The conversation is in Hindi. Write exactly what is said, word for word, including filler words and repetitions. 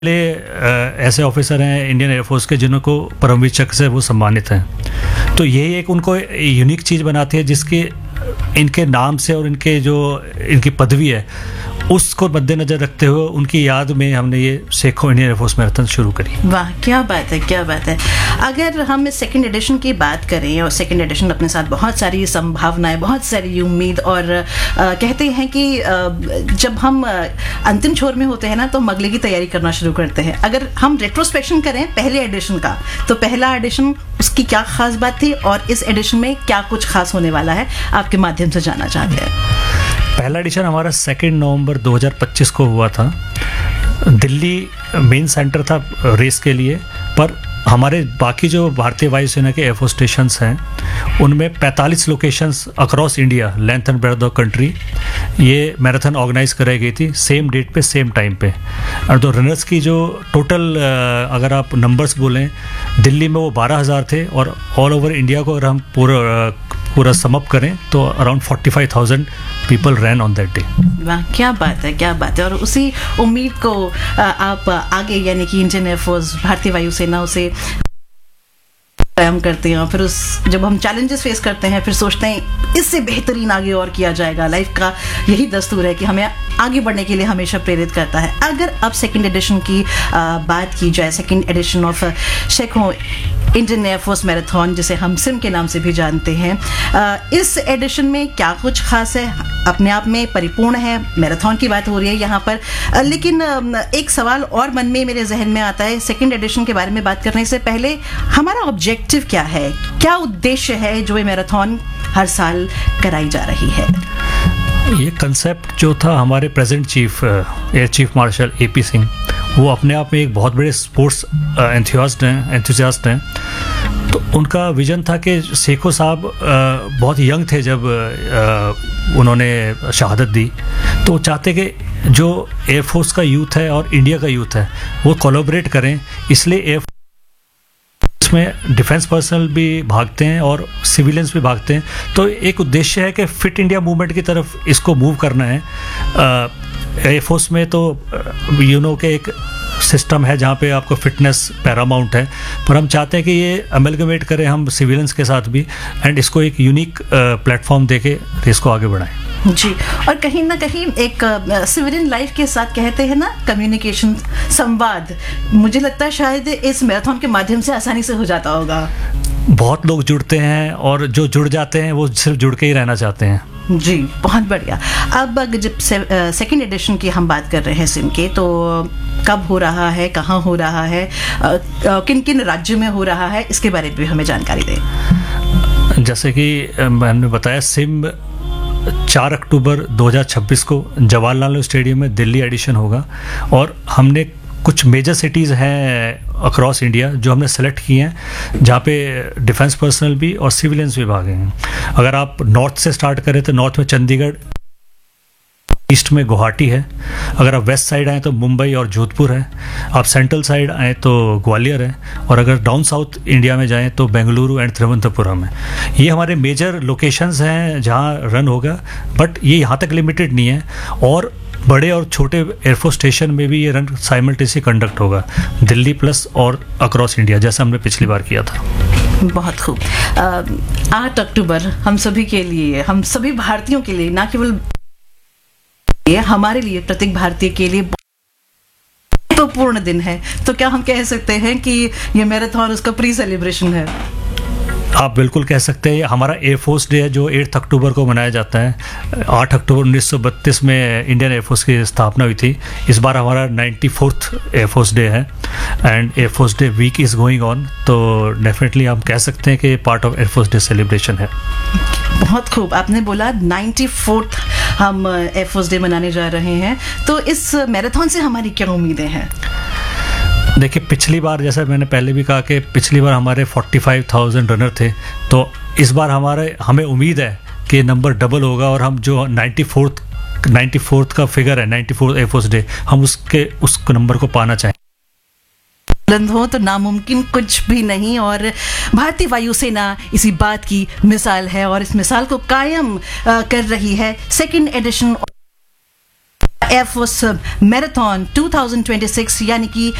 पहले ऐसे ऑफिसर हैं इंडियन एयरफोर्स के जिनको परमवीर चक्र से वो सम्मानित हैं। तो यही एक उनको यूनिक चीज़ बनाती है जिसकी इनके नाम से और इनके जो इनकी पदवी है उसको मद्देनजर रखते हुए उनकी याद में हमने ये सेखो इंडियन एयरफोर्स मैराथन शुरू करी। वाह, क्या बात है, क्या बात है। अगर हम सेकंड एडिशन की बात करें, और सेकंड एडिशन अपने साथ बहुत सारी संभावनाएं, बहुत सारी उम्मीद, और आ, कहते हैं कि आ, जब हम आ, अंतिम छोर में होते हैं ना तो अगले की तैयारी करना शुरू करते हैं। अगर हम रेट्रोस्पेक्शन करें पहले एडिशन का, तो पहला एडिशन उसकी क्या खास बात थी और इस एडिशन में क्या कुछ खास होने वाला है, आपके माध्यम से जानना चाहते हैं। पहला एडिशन हमारा सेकेंड नवंबर दो हज़ार पच्चीस को हुआ था। दिल्ली मेन सेंटर था रेस के लिए, पर हमारे बाकी जो भारतीय वायुसेना के एयरफोर्स स्टेशंस हैं उनमें पैंतालीस locations across India length and breadth of country ये मैराथन ऑर्गेनाइज कराई गई थी, सेम डेट पे सेम टाइम पे। और तो रनर्स की जो टोटल अगर आप नंबर्स बोलें, दिल्ली में वो बारह हज़ार थे और ऑल ओवर इंडिया को अगर हम पूरा पूरा समअप करें तो around forty five thousand people rain on that day. वाह, क्या बात है, क्या बात है। और उसी उम्मीद को आप आगे, यानी कि इंडियन एयरफोर्स, भारतीय वायुसेना, उसे कायम करते हैं। और फिर उस जब हम चैलेंजेस फेस करते हैं फिर सोचते हैं इससे बेहतरीन आगे और किया जाएगा। लाइफ का यही दस्तूर है कि हमें आगे बढ़ने के लिए हमेशा प्रेरित करता है। अगर अब सेकंड एडिशन की आ, बात की जाए, second edition of Sekhon Indian air force marathon, जिसे हम सिम के नाम से भी जानते हैं, आ, इस एडिशन में क्या कुछ खास है? अपने आप में परिपूर्ण है। मैराथन की बात हो रही है यहाँ पर, आ, लेकिन आ, एक सवाल और मन में मेरे जहन में आता है। सेकंड एडिशन के बारे में बात करने से पहले हमारा ऑब्जेक्टिव क्या है, क्या उद्देश्य है जो ये मैराथन हर साल कराई जा रही है? ये कंसेप्ट जो था, हमारे present chief air chief marshal A P Singh, वो अपने आप में एक बहुत बड़े स्पोर्ट्स एंथुसियास्ट हैं एंथुसियास्ट हैं तो उनका विजन था कि सेखो साहब बहुत यंग थे जब उन्होंने शहादत दी, तो चाहते कि जो एयरफोर्स का यूथ है और इंडिया का यूथ है वो कोलैबोरेट करें। इसलिए एयर में डिफेंस पर्सनल भी भागते हैं और सिविलियंस भी भागते हैं। तो एक उद्देश्य है कि फिट इंडिया मूवमेंट की तरफ इसको मूव करना है। एयरफोर्स में तो यू नो के एक सिस्टम है जहाँ पे आपको फिटनेस पैरामाउंट है, पर हम चाहते हैं कि ये अमेलगमेट करें हम सिविलियंस के साथ भी, एंड इसको एक यूनिक प्लेटफॉर्म देके रेस को आगे बढ़ाएं। जी, और कहीं ना कहीं एक सिविलियन लाइफ के साथ कहते हैं ना कम्युनिकेशन, संवाद, मुझे लगता है शायद इस मैराथन के माध्यम से आसानी से हो जाता होगा। बहुत लोग जुड़ते हैं और जो जुड़ जाते हैं वो सिर्फ जुड़ के ही रहना चाहते हैं। जी, बहुत बढ़िया। अब जब से, सेकेंड एडिशन की हम बात कर रहे हैं सिम के, तो कब हो रहा है, कहाँ हो रहा है, किन किन राज्यों में हो रहा है, इसके बारे में भी हमें जानकारी दें। जैसे कि मैंने बताया, सिम चार अक्टूबर दो हज़ार छब्बीस को जवाहरलाल नेहरू स्टेडियम में दिल्ली एडिशन होगा, और हमने कुछ मेजर सिटीज़ हैं अक्रॉस इंडिया जो हमने सेलेक्ट किए हैं जहाँ पे डिफेंस पर्सनल भी और सिविलियंस भी भागे हैं। अगर आप नॉर्थ से स्टार्ट करें तो नॉर्थ में चंडीगढ़, ईस्ट में गुवाहाटी है। अगर आप वेस्ट साइड आए तो मुंबई और जोधपुर है। आप सेंट्रल साइड आए तो ग्वालियर है, और अगर डाउन साउथ इंडिया में जाएं तो बेंगलुरु एंड तिरुवनंतपुरम है। ये हमारे मेजर लोकेशंस हैं जहां रन होगा, बट ये यहाँ तक लिमिटेड नहीं है, और बड़े और छोटे एयरफोर्स स्टेशन में भी ये रन साइमल्टेनियसली कंडक्ट होगा, दिल्ली प्लस और अक्रॉस इंडिया, जैसा हमने पिछली बार किया था। बहुत खूब। आठ अक्टूबर हम सभी के लिए, हम सभी भारतीयों के लिए, ना केवल हमारे लिए, प्रत्येक भारतीय के लिए महत्वपूर्ण दिन है। तो क्या हम कह सकते हैं कि ये मैराथन उसका प्री सेलिब्रेशन है? आप बिल्कुल कह सकते हैं। हमारा एयरफोर्स डे है जो आठ अक्टूबर को मनाया जाता है। आठ अक्टूबर उन्नीस सौ बत्तीस में इंडियन एयरफोर्स की स्थापना हुई थी। इस बार हमारा चौरानवे एयरफोर्स डे है, and air force day week is going on, तो डेफिनेटली हम कह सकते हैं कि part of air force day celebration है। बहुत खूब, आपने बोला नाइन्टी फोर्थ हम एयरफोर्स डे मनाने जा रहे हैं, तो इस मैराथन से हमारी क्या उम्मीदें हैं? देखिए, पिछली बार जैसा मैंने पहले भी कहा कि पिछली बार हमारे पैंतालीस हज़ार रनर थे, तो इस बार हमारे हमें उम्मीद है कि नंबर डबल होगा, और हम जो चौरानवे चौरानवे का फिगर है, चौरानवे एयरफोर्स डे, हम उसके उस नंबर को पाना चाहें। बुलंद हो तो नामुमकिन कुछ भी नहीं, और भारतीय वायुसेना इसी बात की मिसाल है, और इस मिसाल को कायम कर रही है सेकेंड एडिशन एयरफोर्स मैराथन दो हज़ार छब्बीस यानी कि